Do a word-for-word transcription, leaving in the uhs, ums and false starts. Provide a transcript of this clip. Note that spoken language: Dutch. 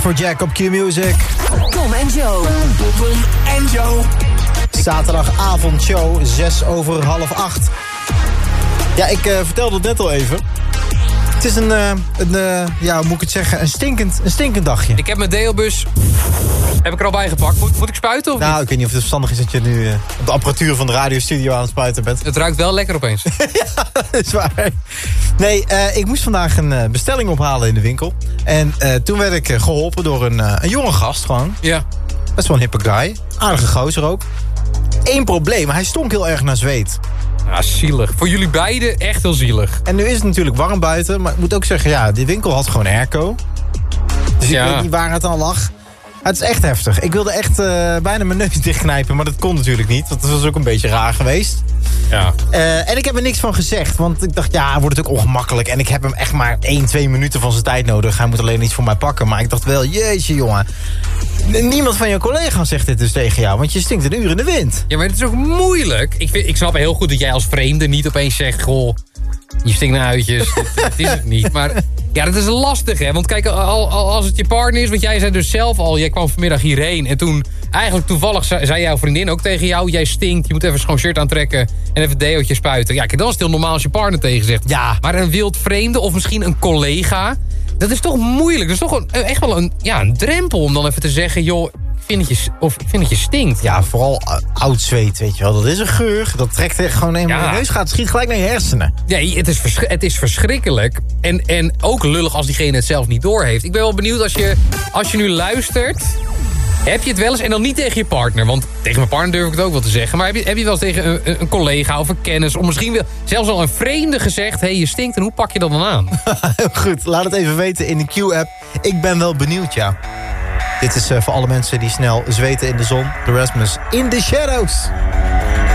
Voor Jack op Q-Music. Tom en Joe. Tom en Joe. Zaterdagavondshow, zes over half acht. Ja, ik uh, vertelde het net al even. Het is een, uh, een uh, ja, hoe moet ik het zeggen, een stinkend, een stinkend dagje. Ik heb mijn deelbus, heb ik er al bij gepakt. Moet, moet ik spuiten of nou, niet? Ik weet niet of het verstandig is dat je nu uh, op de apparatuur van de radiostudio aan het spuiten bent. Het ruikt wel lekker opeens. Ja, dat is waar. Nee, uh, ik moest vandaag een uh, bestelling ophalen in de winkel. En uh, toen werd ik uh, geholpen door een, uh, een jonge gast gewoon. Ja. Best wel een hippe guy. Aardige gozer ook. Eén probleem, hij stonk heel erg naar zweet. Ja, zielig. Voor jullie beiden echt heel zielig. En nu is het natuurlijk warm buiten. Maar ik moet ook zeggen, ja, die winkel had gewoon airco. Dus ik Ja. weet niet waar het aan lag. Het is echt heftig. Ik wilde echt uh, bijna mijn neus dichtknijpen. Maar dat kon natuurlijk niet. Want dat was ook een beetje raar geweest. Ja. Uh, en ik heb er niks van gezegd. Want ik dacht, ja, wordt het ook ongemakkelijk. En ik heb hem echt maar één, twee minuten van zijn tijd nodig. Hij moet alleen iets voor mij pakken. Maar ik dacht wel, jeetje jongen. Niemand van je collega's zegt dit dus tegen jou. Want je stinkt een uur in de wind. Ja, maar het is ook moeilijk. Ik, vind, ik snap heel goed dat jij als vreemde niet opeens zegt... Goh, je stinkt naar uitjes. dat, dat is het niet. Maar ja, dat is lastig, hè. Want kijk, al, al, als het je partner is... Want jij zei dus zelf al, jij kwam vanmiddag hierheen. En toen, eigenlijk toevallig, zei, zei jouw vriendin ook tegen jou... Jij stinkt, je moet even een schoon shirt aantrekken... en even een deootje spuiten. Ja, kijk, dan is het heel normaal als je partner tegen zegt. Ja. Maar een wild vreemde of misschien een collega... Dat is toch moeilijk. Dat is toch een, echt wel een, ja, een drempel om dan even te zeggen... joh, ik vind dat je, of, ik vind dat je stinkt. Ja, vooral uh, oud zweet, weet je wel. Dat is een geur. Dat trekt echt gewoon eenmaal Ja. in je neus. Gaat schiet gelijk naar je hersenen. Nee, het is, verschri- het is verschrikkelijk. En, en ook lullig als diegene het zelf niet doorheeft. Ik ben wel benieuwd als je, als je nu luistert... Heb je het wel eens, en dan niet tegen je partner... want tegen mijn partner durf ik het ook wel te zeggen... maar heb je, heb je wel eens tegen een, een collega of een kennis... of misschien wel, zelfs al een vreemde gezegd... hé, hey, je stinkt, en hoe pak je dat dan aan? Heel goed, laat het even weten in de Q-app. Ik ben wel benieuwd, ja. Dit is uh, voor alle mensen die snel zweten in de zon. The Rasmus in the Shadows.